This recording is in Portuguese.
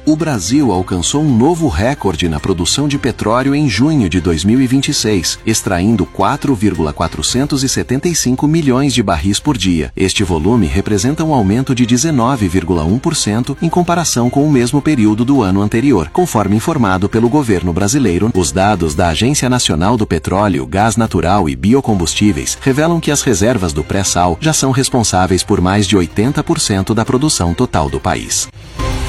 O Brasil alcançou um novo recorde na produção de petróleo em junho de 2026, extraindo 4,475 milhões de barris por dia. Este volume representa um aumento de 19,1% em comparação com o mesmo período do ano anterior, conforme informado pelo governo brasileiro. Os dados da Agência Nacional do Petróleo, Gás Natural e Biocombustíveis revelam que as reservas do pré-sal já são responsáveis por mais de 80% da produção total do país.